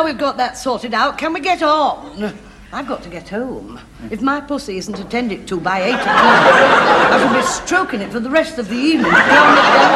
now we've got that sorted out, can we get on? I've got to get home. If my pussy isn't attended to by 8 o'clock, I shall be stroking it for the rest of the evening.